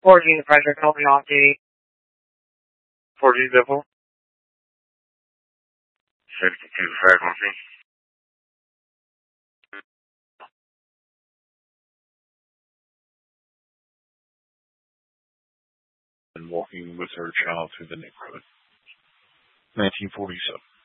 14, the pressure company off duty. 14 Devil. 62 frequency. And walking with her child through the neighborhood. 1947.